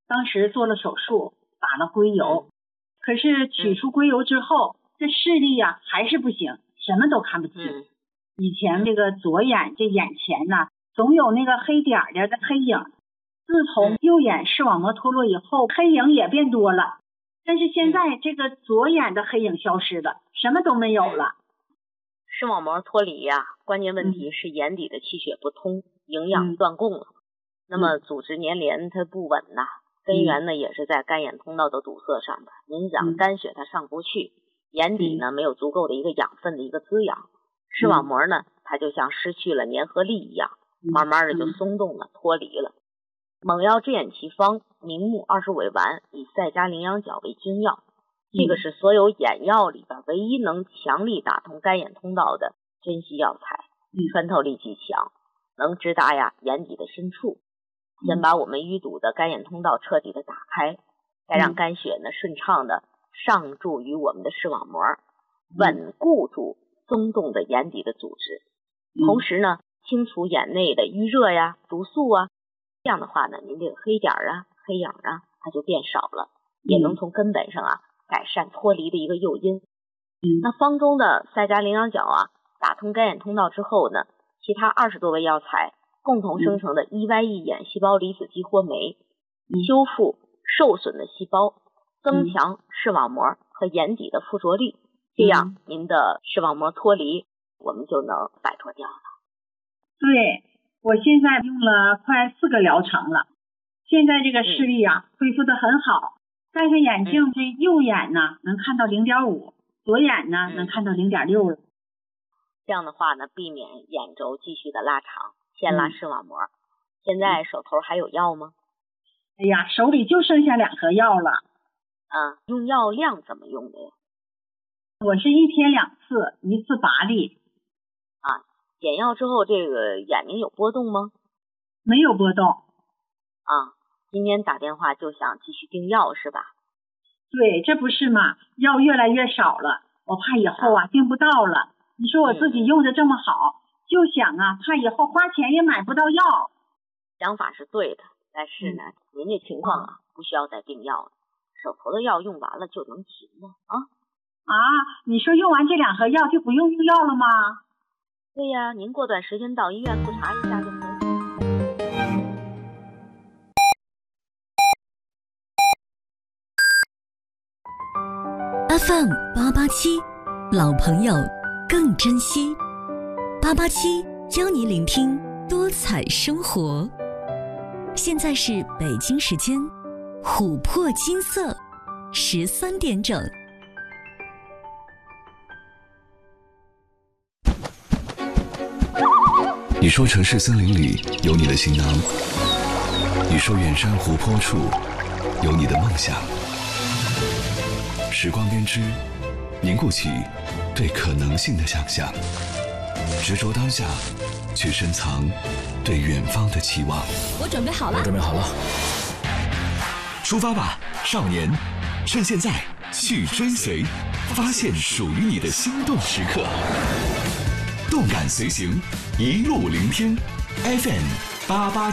当时做了手术，打了硅油，可是取出硅油之后，这视力呀还是不行，什么都看不清。以前这个左眼这眼前呢，总有那个黑点的黑影，自从右眼视网膜脱落以后，黑影也变多了。但是现在这个左眼的黑影消失了，什么都没有了。 视网膜脱离呀，关键问题是眼底的气血不通，营养断供了。那么组织粘连它不稳呐，根源呢也是在肝眼通道的堵塞上的。您想肝血它上不去，眼底呢没有足够的一个养分的一个滋养，视网膜呢它就像失去了粘合力一样，慢慢的就松动了，脱离了。猛药治眼奇方明目25味丸以赛加羚羊角为君药，这个是所有眼药里边唯一能强力打通肝眼通道的珍稀药材，穿透力极强，能直达眼底的深处，先把我们淤堵的肝眼通道彻底的打开，再让肝血呢顺畅的上注于我们的视网膜，稳固住松动的眼底的组织，同时呢清除眼内的淤热呀、毒素啊，这样的话呢，您这个黑点黑影它就变少了，也能从根本上改善脱离的一个诱因。那方中的赛加羚羊角打通肝眼通道之后呢，其他20多味药材共同生成的EYE眼细胞离子激活酶，修复受损的细胞，增强视网膜和眼底的附着力，这样您的视网膜脱离我们就能摆脱掉了。 对，我现在用了快4个疗程了，现在这个视力恢复得很好，戴上眼镜这右眼呢能看到 0.5， 左眼呢能看到 0.6 了。 这样的话呢，避免眼轴继续的拉长，牵拉视网膜。现在手头还有药吗？ 哎呀，手里就剩下2盒药了。 用药量怎么用的呀？ 我是1天2次，1次8粒。 减药之后这个眼睛有波动吗？ 没有波动。 今天打电话就想继续订药是吧？ 对，这不是嘛，药越来越少了，我怕以后订不到了。你说我自己用的这么好，就想怕以后花钱也买不到药。 想法是对的，但是呢，您这情况不需要再订药了，手头的药用完了就能停了你说用完这2盒药就不用药了吗？ 对呀，您过段时间到医院复查一下就可以。 FM 887，老朋友更珍惜。887教你聆听多彩生活。现在是北京时间琥珀金色13点整。 你说城市森林里有你的行囊，你说远山湖泊处有你的梦想。时光编织，凝固起对可能性的想象，执着当下，去深藏对远方的期望。 我准备好了， 出发吧，少年！趁现在去追随，发现属于你的心动时刻。动感随行，一路聆听 FM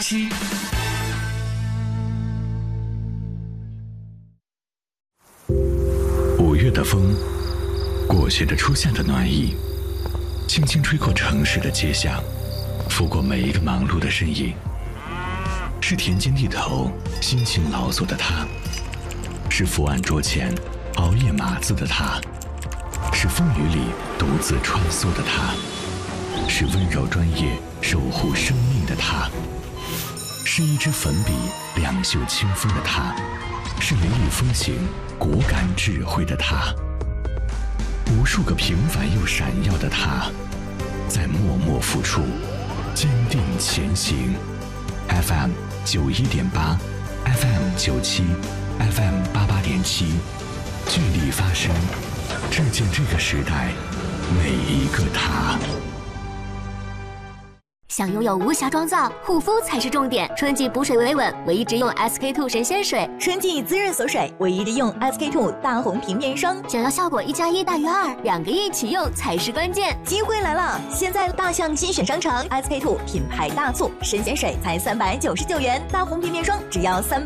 887。5月的风，裹挟着初夏的暖意，轻轻吹过城市的街巷，拂过每一个忙碌的身影。是田间地头辛勤劳作的他，是伏案桌前熬夜码字的他，是风雨里独自穿梭的他，是温柔专业守护生命的他，是一支粉笔两袖清风的他，是雷厉风行果敢智慧的他，无数个平凡又闪耀的他，在默默付出，坚定前行。FM 91.8 FM 97 FM 88.7，聚力发声，致敬这个时代每一个他。 想拥有无瑕妆造，护肤才是重点。春季补水维稳，唯一只用 SK2 神仙水； 春季滋润锁水，唯一只用 SK2 大红瓶面霜。 想要效果1+1大于2，两个一起用才是关键。 机会来了！现在大象精选商城 SK2 品牌大促，神仙水才399元，大红瓶面霜只要300。